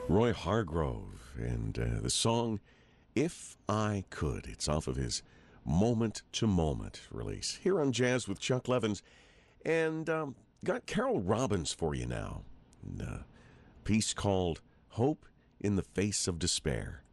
Roy Hargrove and the song If I Could. It's off of his Moment to Moment release here on Jazz with Chuck Levins. And got Carol Robbins for you now. A piece called Hope in the Face of Despair.